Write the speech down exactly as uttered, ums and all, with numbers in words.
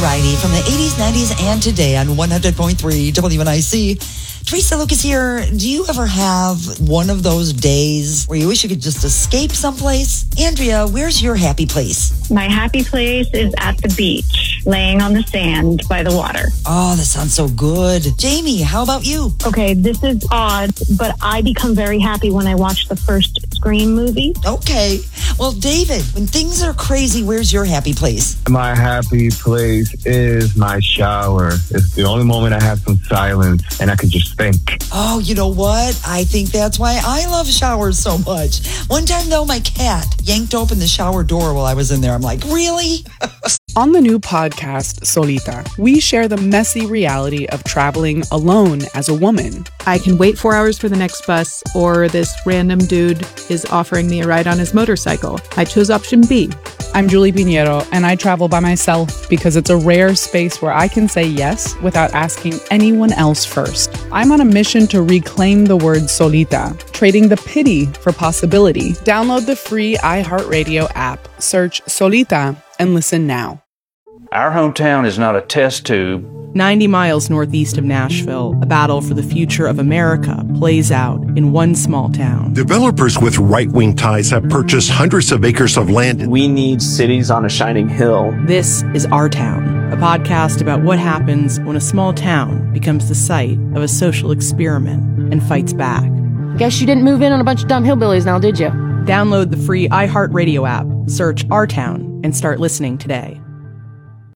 variety from the eighties, nineties, and today on one hundred point three W N I C. Teresa Lucas here. Do you ever have one of those days where you wish you could just escape someplace? Andrea, where's your happy place? My happy place is at the beach, laying on the sand by the water. Oh, that sounds so good. Jamie, how about you? Okay, this is odd, but I become very happy when I watch the first Scream movie. Okay. Well, David, when things are crazy, where's your happy place? My happy place is my shower. It's the only moment I have some silence and I can just think. Oh, you know what? I think that's why I love showers so much. One time, though, my cat yanked open the shower door while I was in there. I'm like, really? On the new podcast, Solita, we share the messy reality of traveling alone as a woman. I can wait four hours for the next bus, or this random dude is offering me a ride on his motorcycle. I chose option B. I'm Julie Pinheiro, and I travel by myself because it's a rare space where I can say yes without asking anyone else first. I'm on a mission to reclaim the word solita, trading the pity for possibility. Download the free iHeartRadio app, search Solita, and listen now. Our hometown is not a test tube. ninety miles northeast of Nashville, a battle for the future of America plays out in one small town. Developers with right-wing ties have purchased hundreds of acres of land. We need cities on a shining hill. This is Our Town, a podcast about what happens when a small town becomes the site of a social experiment and fights back. Guess you didn't move in on a bunch of dumb hillbillies now, did you? Download the free iHeartRadio app, search Our Town, and start listening today.